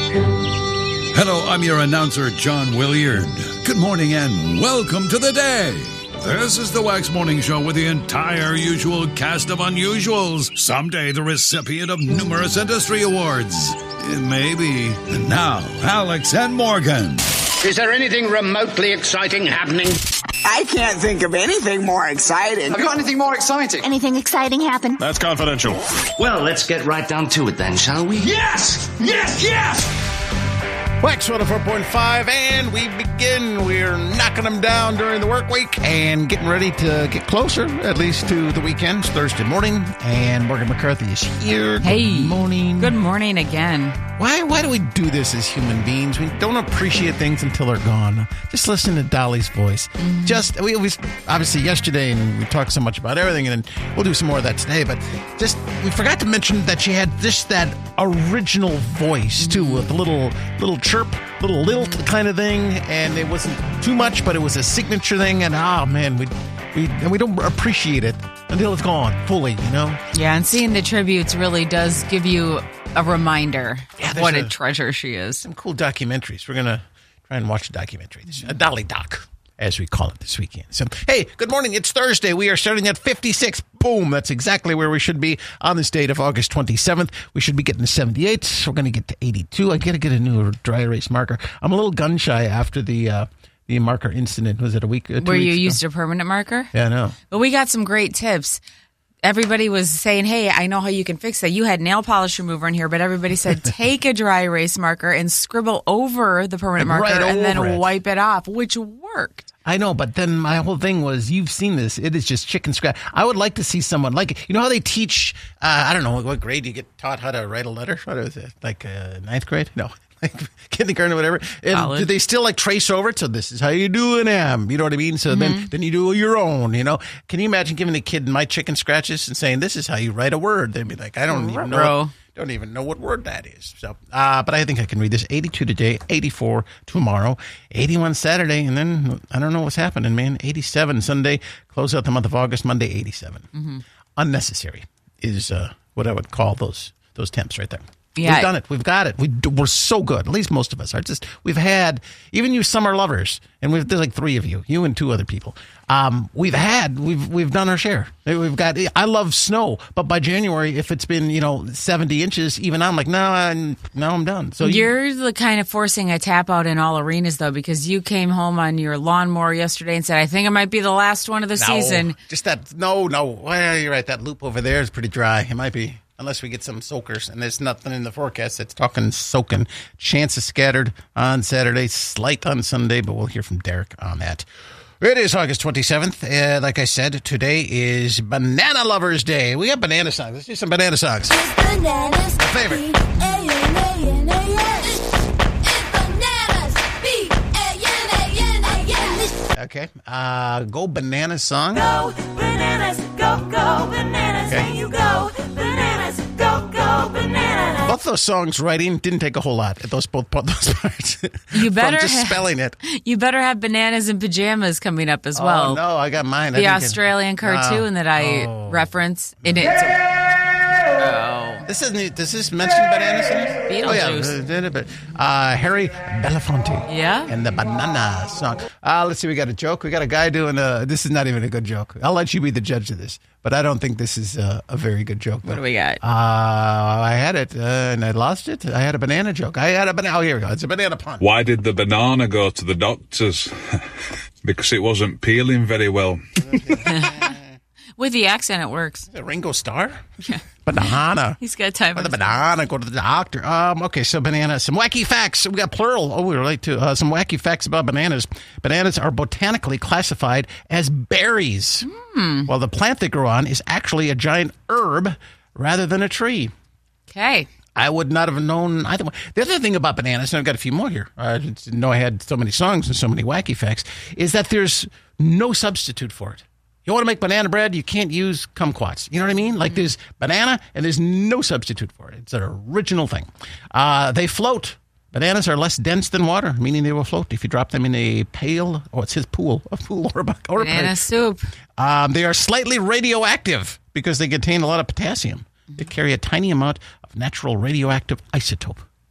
Hello, I'm your announcer, John Williard. Good morning and welcome to the day. This is the Wax Morning Show with the entire usual cast of unusuals. Someday the recipient of numerous industry awards. Maybe. And now, Alex and Morgan. Is there anything remotely exciting happening? I can't think of anything more exciting. Have you got anything more exciting? Anything exciting happen? That's confidential. Well, let's get right down to it then, shall we? Yes! Yes, yes! Wax 104.5, and we begin. We're knocking them down during the work week and getting ready to get closer, at least to the weekend. It's Thursday morning, and Morgan McCarthy is here. Hey. Good morning. Good morning again. Why do we do this as human beings? We don't appreciate things until they're gone. Just listen to Dolly's voice. We always, obviously yesterday, and we talked so much about everything, and we'll do some more of that today, but we forgot to mention that she had that original voice, too, with a little chirp, little lilt kind of thing, and it wasn't too much, but it was a signature thing, and we don't appreciate it until it's gone fully, you know? Yeah, and seeing the tributes really does give you a reminder of what a treasure she is. Some cool documentaries. We're going to try and watch a documentary, a Dolly doc, as we call it this weekend. So, hey, good morning. It's Thursday. We are starting at 56. Boom. That's exactly where we should be on this date of August 27th. We should be getting to 78. We're going to get to 82. I got to get a new dry erase marker. I'm a little gun shy after the marker incident. Was it a week? Where you used a permanent marker? Yeah, I know. But we got some great tips. Everybody was saying, hey, I know how you can fix that. You had nail polish remover in here, but everybody said take a dry erase marker and scribble over the permanent marker and then wipe it off, which worked. I know, but then my whole thing was, you've seen this. It is just chicken scratch. I would like to see someone, like, you know how they teach, I don't know, what grade you get taught how to write a letter? What is it, like ninth grade? No. Like kindergarten or whatever. And do they still like trace over it? So this is how you do an M. You know what I mean? So then you do your own, you know? Can you imagine giving a kid my chicken scratches and saying, this is how you write a word? They'd be like, I don't even know what word that is. So, but I think I can read this. 82 today, 84 tomorrow, 81 Saturday, and then I don't know what's happening, man. 87 Sunday, close out the month of August, Monday, 87. Unnecessary is what I would call those temps right there. Yeah. We've done it. We've got it. We're so good. At least most of us are. We've had, even you summer lovers, and there's like 3 of you and 2 other people. We've done our share. I love snow, but by January, if it's been, 70 inches, even I'm like, no, I'm done. So you're the kind of forcing a tap out in all arenas, though, because you came home on your lawnmower yesterday and said, I think it might be the last one of the season. Just that, no. Well, you're right. That loop over there is pretty dry. It might be. Unless we get some soakers, and there's nothing in the forecast that's talking soaking. Chances scattered on Saturday, slight on Sunday, but we'll hear from Derek on that. It is August 27th. Like I said, today is Banana Lovers Day. We got banana songs. Let's do some banana songs. Bananas. My favorite. Okay. Go Banana song. Go bananas, go bananas, okay. You go bananas, go bananas. Both those songs writing didn't take a whole lot at both parts. You better just spelling it. You better have Bananas in Pajamas coming up as well. Oh no, I got mine. The Australian cartoon that I reference in it. This isn't. Does this mention bananas in it? Beetlejuice. Harry Belafonte. Yeah. And the banana song. Let's see. We got a joke. We got a guy doing this is not even a good joke. I'll let you be the judge of this. But I don't think this is a very good joke. What do we got? I had it and I lost it. I had a banana joke. Oh, here we go. It's a banana pun. Why did the banana go to the doctors? Because it wasn't peeling very well. With the accent, it works. Ringo Starr? Yeah. Banana. He's got time for the banana. Go to the doctor. Okay, so banana. Some wacky facts. We got plural. Oh, we relate to some wacky facts about bananas. Bananas are botanically classified as berries, while the plant they grow on is actually a giant herb rather than a tree. Okay. I would not have known either one. The other thing about bananas, and I've got a few more here. I didn't know I had so many songs and so many wacky facts, is that there's no substitute for it. You want to make banana bread, you can't use kumquats. You know what I mean? Like there's banana and there's no substitute for it. It's an original thing. They float. Bananas are less dense than water, meaning they will float if you drop them in a pail, or it says pool, or a bucket. Banana soup. They are slightly radioactive because they contain a lot of potassium. They carry a tiny amount of natural radioactive isotope.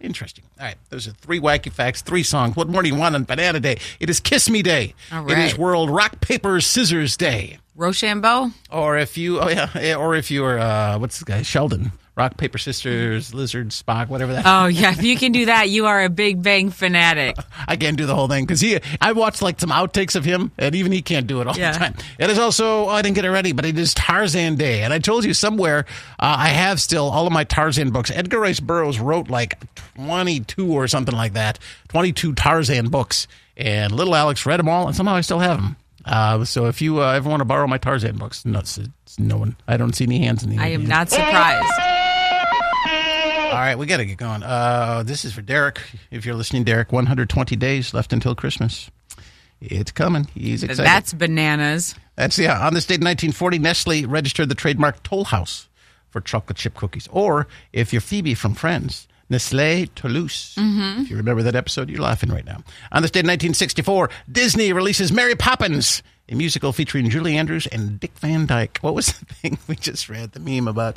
Interesting. All right, those are 3 wacky facts, 3 songs. What more do you want on Banana Day? It is Kiss Me Day. All right. It is World Rock, Paper, Scissors Day. Rochambeau? Or if you, or if you are, what's the guy, Sheldon. Rock, Paper, Sisters, Lizard, Spock, whatever that. Oh, yeah. If you can do that, you are a Big Bang fanatic. I can't do the whole thing because I watched like some outtakes of him, and even he can't do it all the time. It is also, I didn't get it ready, but it is Tarzan Day. And I told you somewhere, I have still all of my Tarzan books. Edgar Rice Burroughs wrote like 22 or something like that, 22 Tarzan books. And little Alex read them all, and somehow I still have them. So if you ever want to borrow my Tarzan books, no one. I don't see any hands in the. I am not surprised. All right, we got to get going. This is for Derek. If you're listening, Derek, 120 days left until Christmas. It's coming. He's excited. That's bananas. On this date in 1940, Nestle registered the trademark Toll House for chocolate chip cookies. Or if you're Phoebe from Friends, Nestlé Toulouse. If you remember that episode, you're laughing right now. On this date in 1964, Disney releases Mary Poppins, a musical featuring Julie Andrews and Dick Van Dyke. What was the thing we just read, the meme about?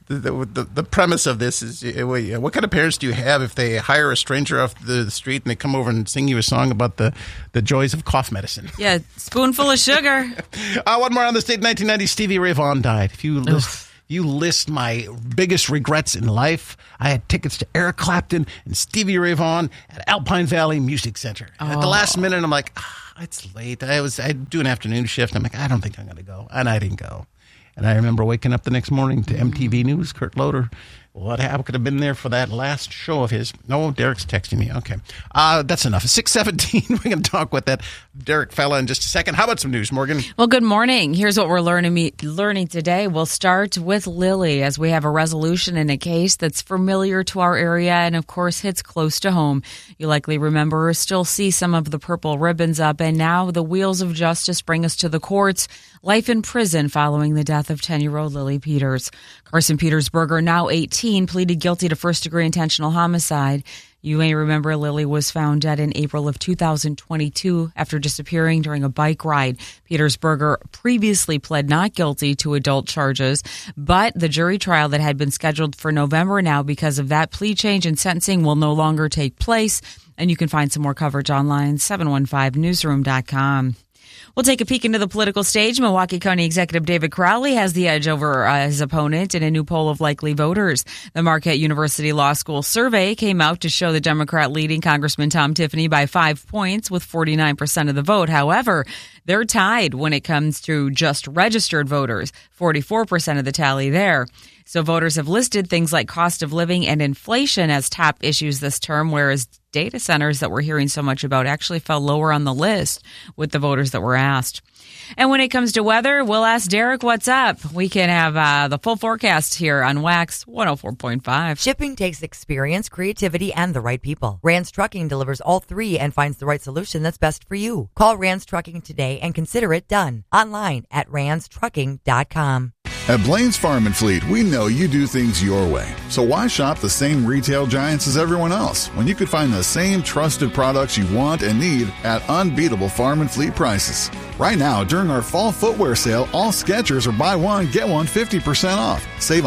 The premise of this is, what kind of parents do you have if they hire a stranger off the street and they come over and sing you a song about the joys of cough medicine? Yeah, spoonful of sugar. One more on this date in 1990, Stevie Ray Vaughan died. If you list my biggest regrets in life, I had tickets to Eric Clapton and Stevie Ray Vaughan at Alpine Valley Music Center. At the last minute, I'm like, it's late. I do an afternoon shift. I'm like, I don't think I'm going to go. And I didn't go. And I remember waking up the next morning to MTV News, Kurt Loder. What happened? Could have been there for that last show of his. No, Derek's texting me. Okay. That's enough. 6:17. We're going to talk with that Derek fella in just a second. How about some news, Morgan? Well, good morning. Here's what we're learning today. We'll start with Lily as we have a resolution in a case that's familiar to our area and, of course, hits close to home. You likely remember or still see some of the purple ribbons up, and now the wheels of justice bring us to the courts. Life in prison following the death of 10-year-old Lily Peters. Carson Petersberger, now 18, pleaded guilty to first-degree intentional homicide. You may remember Lily was found dead in April of 2022 after disappearing during a bike ride. Petersberger previously pled not guilty to adult charges, but the jury trial that had been scheduled for November now because of that plea change and sentencing will no longer take place. And you can find some more coverage online, 715newsroom.com. We'll take a peek into the political stage. Milwaukee County Executive David Crowley has the edge over his opponent in a new poll of likely voters. The Marquette University Law School survey came out to show the Democrat leading Congressman Tom Tiffany by 5 points with 49% of the vote. However, they're tied when it comes to just registered voters, 44% of the tally there. So voters have listed things like cost of living and inflation as top issues this term, whereas data centers that we're hearing so much about actually fell lower on the list with the voters that were asked. And when it comes to weather, we'll ask Derek what's up. We can have the full forecast here on Wax 104.5. Shipping takes experience, creativity, and the right people. Rand's Trucking delivers all three and finds the right solution that's best for you. Call Rand's Trucking today and consider it done. Online at randstrucking.com. At Blaine's Farm and Fleet, we know you do things your way. So why shop the same retail giants as everyone else when you could find the same trusted products you want and need at unbeatable farm and fleet prices? Right now, during our fall footwear sale, all Skechers are buy one, get one 50% off. Save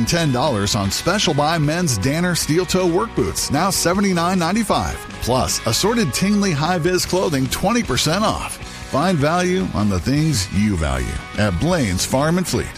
$110 on special buy men's Danner steel toe work boots, now $79.95. Plus, assorted Tingley high-vis clothing 20% off. Find value on the things you value at Blaine's Farm and Fleet.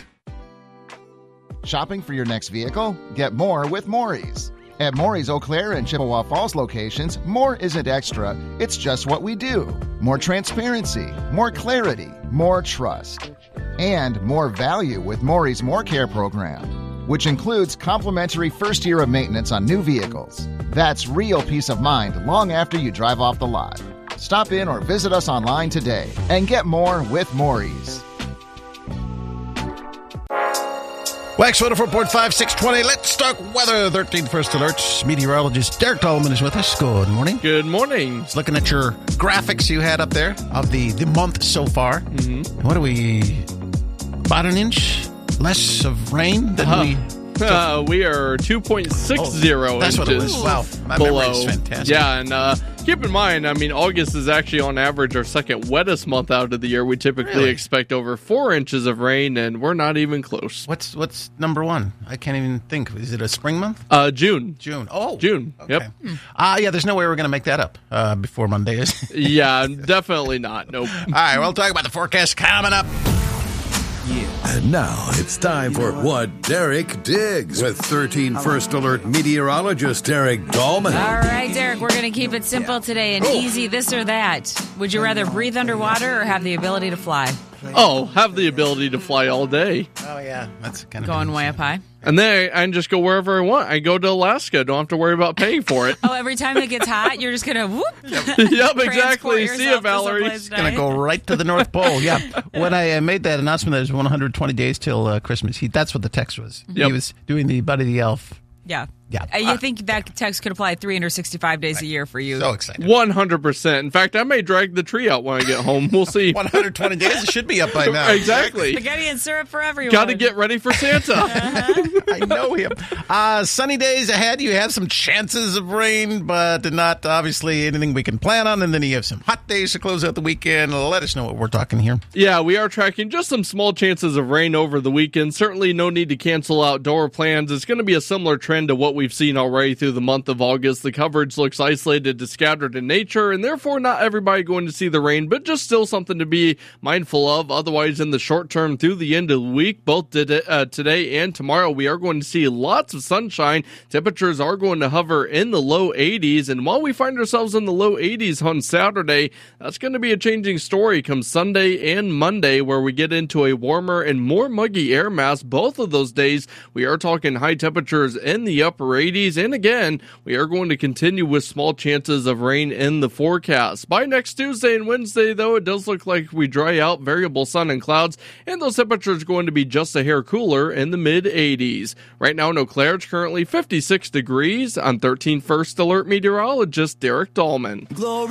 Shopping for your next vehicle? Get more with Maury's. At Maury's Eau Claire and Chippewa Falls locations, more isn't extra, it's just what we do. More transparency, more clarity, more trust, and more value with Maury's More Care program, which includes complimentary first year of maintenance on new vehicles. That's real peace of mind long after you drive off the lot. Stop in or visit us online today and get more with Maury's. Wax 104.5, 620. Let's talk weather. 13 first alerts. Meteorologist Derek Tolman is with us. Good morning. Good morning. Just looking at your graphics you had up there of the month so far. Mm-hmm. What are we? About an inch less of rain than we We are 2.60 that's inches. what it was. Wow, my below. memory is fantastic. Yeah, and keep in mind, I mean, August is actually on average our second wettest month out of the year. We typically expect over 4 inches of rain, and we're not even close. What's number one? I can't even think. Is it a spring month? June. Oh, June. Okay. Yep. Yeah, there's no way we're going to make that up before Monday is. Yeah, definitely not. Nope. All right, we'll talk about the forecast coming up. And now it's time for What Derek Digs with 13 First Alert meteorologist Derek Dahlman. All right, Derek, we're going to keep it simple today and easy, this or that. Would you rather breathe underwater or have the ability to fly? Oh, have the ability to fly all day. Oh, yeah. That's kind of going way up high. And then I can just go wherever I want. I go to Alaska. Don't have to worry about paying for it. Oh, every time it gets hot, you're just going to whoop. Yep, exactly. See you, Valerie. It's going to go right to the North Pole. Yeah. When I made that announcement that there's 120 days till Christmas, that's what the text was. Yep. He was doing the Buddy the Elf. Yeah. Yeah. You think that text could apply 365 days a year for you? So excited. 100%. In fact, I may drag the tree out when I get home. We'll see. 120 days? It should be up by now. Exactly. Spaghetti and syrup for everyone. Got to get ready for Santa. I know him. Sunny days ahead. You have some chances of rain, but not obviously anything we can plan on. And then you have some hot days to close out the weekend. Let us know what we're talking here. Yeah, we are tracking just some small chances of rain over the weekend. Certainly no need to cancel outdoor plans. It's going to be a similar trend to what we've seen already through the month of August. The coverage looks isolated to scattered in nature, and therefore not everybody going to see the rain, but just still something to be mindful of. Otherwise, in the short term through the end of the week, both today and tomorrow, we are going to see lots of sunshine. Temperatures are going to hover in the low 80s, and while we find ourselves in the low 80s on Saturday, that's going to be a changing story come Sunday and Monday, where we get into a warmer and more muggy air mass. Both of those days, we are talking high temperatures in the upper 80s. And again, we are going to continue with small chances of rain in the forecast. By next Tuesday and Wednesday, though, it does look like we dry out, variable sun and clouds, and those temperatures are going to be just a hair cooler in the mid-80s. Right now in Eau Claire, it's currently 56 degrees. I'm 13 First Alert meteorologist Derek Dahlman. Glory.